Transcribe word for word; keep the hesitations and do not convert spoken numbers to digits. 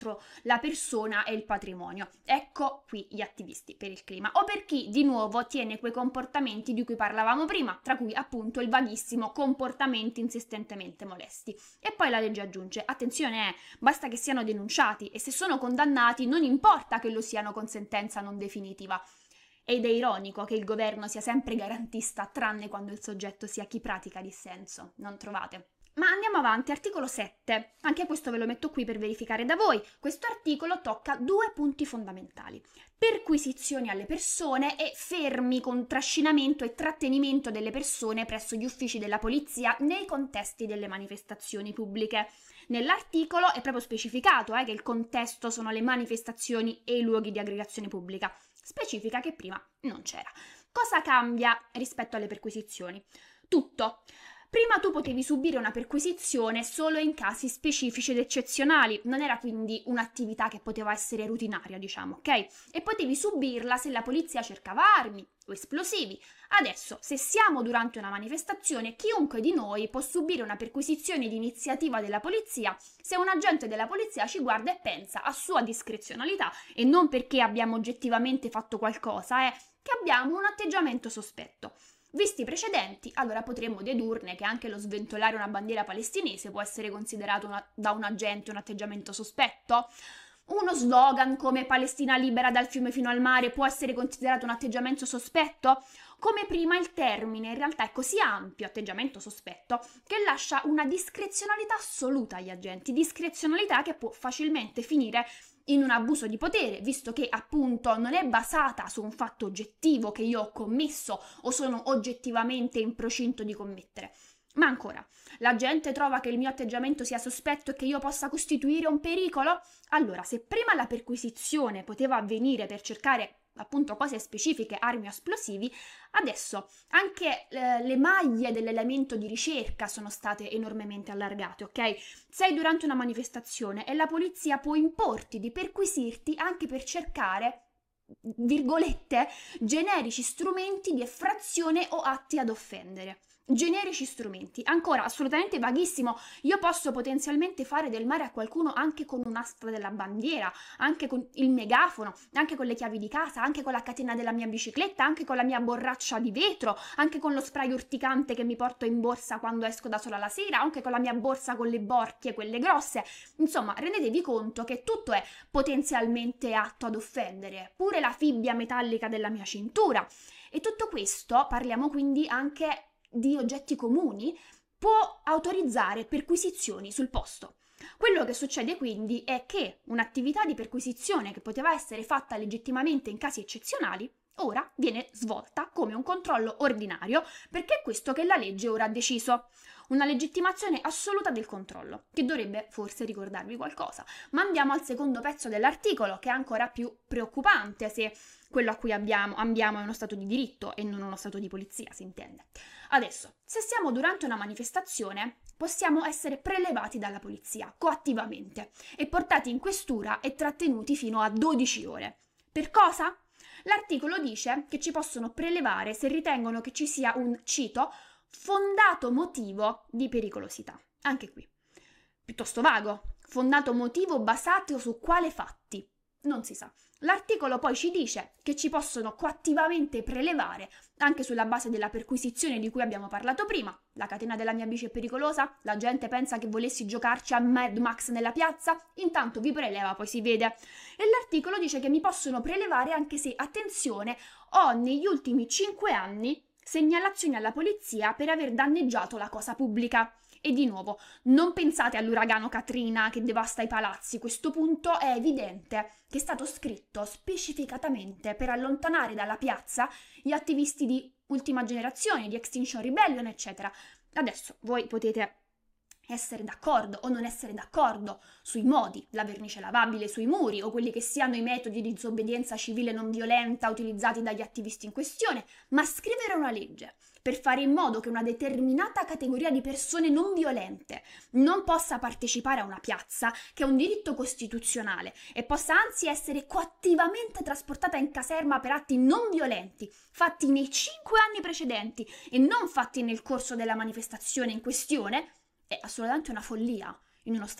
la persona e il patrimonio. Ecco qui gli attivisti per il clima, o per chi di nuovo tiene quei comportamenti di cui parlavamo prima, tra cui appunto il vaghissimo comportamenti insistentemente molesti. E poi la legge aggiunge: attenzione, eh, basta che siano denunciati, e se sono condannati non importa che lo siano con sentenza non definitiva. Ed è ironico che il governo sia sempre garantista, tranne quando il soggetto sia chi pratica dissenso, non trovate? Ma andiamo avanti, articolo sette. Anche questo ve lo metto qui per verificare da voi. Questo articolo tocca due punti fondamentali: perquisizioni alle persone e fermi con trascinamento e trattenimento delle persone presso gli uffici della polizia nei contesti delle manifestazioni pubbliche. Nell'articolo è proprio specificato eh, che il contesto sono le manifestazioni e i luoghi di aggregazione pubblica. Specifica che prima non c'era. Cosa cambia rispetto alle perquisizioni? Tutto. Prima tu potevi subire una perquisizione solo in casi specifici ed eccezionali, non era quindi un'attività che poteva essere rutinaria, diciamo, ok? E potevi subirla se la polizia cercava armi o esplosivi. Adesso, se siamo durante una manifestazione, chiunque di noi può subire una perquisizione di iniziativa della polizia se un agente della polizia ci guarda e pensa a sua discrezionalità, e non perché abbiamo oggettivamente fatto qualcosa, eh, che abbiamo un atteggiamento sospetto. Visti i precedenti, allora potremmo dedurne che anche lo sventolare una bandiera palestinese può essere considerato una, da un agente un atteggiamento sospetto? Uno slogan come Palestina libera dal fiume fino al mare può essere considerato un atteggiamento sospetto? Come prima, il termine in realtà è così ampio, atteggiamento sospetto, che lascia una discrezionalità assoluta agli agenti, discrezionalità che può facilmente finire in un abuso di potere, visto che appunto non è basata su un fatto oggettivo che io ho commesso o sono oggettivamente in procinto di commettere. Ma ancora, la gente trova che il mio atteggiamento sia sospetto e che io possa costituire un pericolo? Allora, se prima la perquisizione poteva avvenire per cercare appunto cose specifiche, armi o esplosivi, adesso anche eh, le maglie dell'elemento di ricerca sono state enormemente allargate, ok? Sei durante una manifestazione e la polizia può importi di perquisirti anche per cercare, virgolette, generici strumenti di effrazione o atti ad offendere. Generici strumenti, ancora assolutamente vaghissimo. Io posso potenzialmente fare del male a qualcuno anche con un'asta della bandiera, anche con il megafono, anche con le chiavi di casa, anche con la catena della mia bicicletta, anche con la mia borraccia di vetro, anche con lo spray urticante che mi porto in borsa quando esco da sola la sera, anche con la mia borsa con le borchie, quelle grosse. Insomma, rendetevi conto che tutto è potenzialmente atto ad offendere, pure la fibbia metallica della mia cintura. E tutto questo, parliamo quindi anche di oggetti comuni, può autorizzare perquisizioni sul posto. Quello che succede quindi è che un'attività di perquisizione che poteva essere fatta legittimamente in casi eccezionali ora viene svolta come un controllo ordinario, perché è questo che la legge ora ha deciso. Una legittimazione assoluta del controllo, che dovrebbe forse ricordarvi qualcosa. Ma andiamo al secondo pezzo dell'articolo, che è ancora più preoccupante se quello a cui abbiamo, abbiamo è uno stato di diritto e non uno stato di polizia, si intende. Adesso, se siamo durante una manifestazione, possiamo essere prelevati dalla polizia, coattivamente, e portati in questura e trattenuti fino a dodici ore. Per cosa? L'articolo dice che ci possono prelevare se ritengono che ci sia un, cito, fondato motivo di pericolosità. Anche qui, piuttosto vago. Fondato motivo basato su quale fatti? Non si sa. L'articolo poi ci dice che ci possono coattivamente prelevare anche sulla base della perquisizione di cui abbiamo parlato prima. La catena della mia bici è pericolosa? La gente pensa che volessi giocarci a Mad Max nella piazza? Intanto vi preleva, poi si vede. E l'articolo dice che mi possono prelevare anche se, attenzione, ho negli ultimi cinque anni segnalazioni alla polizia per aver danneggiato la cosa pubblica. E di nuovo, non pensate all'uragano Katrina che devasta i palazzi, questo punto è evidente che è stato scritto specificatamente per allontanare dalla piazza gli attivisti di ultima generazione, di Extinction Rebellion, eccetera. Adesso voi potete essere d'accordo o non essere d'accordo sui modi, la vernice lavabile sui muri o quelli che siano i metodi di disobbedienza civile non violenta utilizzati dagli attivisti in questione, ma scrivere una legge per fare in modo che una determinata categoria di persone non violente non possa partecipare a una piazza, che è un diritto costituzionale, e possa anzi essere coattivamente trasportata in caserma per atti non violenti, fatti nei cinque anni precedenti e non fatti nel corso della manifestazione in questione, è assolutamente una follia in uno Stato